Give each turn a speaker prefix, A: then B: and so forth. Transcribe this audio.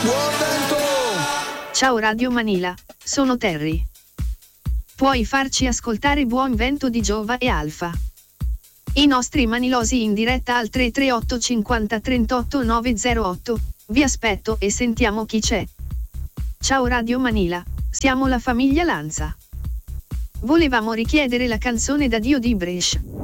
A: Ciao Radio Manila, sono Terry. Puoi farci ascoltare Buon Vento di Giova e Alfa. I nostri manilosi in diretta al 338 50 38 908. Vi aspetto e sentiamo chi c'è. Ciao Radio Manila, siamo la famiglia Lanza. Volevamo richiedere la canzone da Dio di Brescia.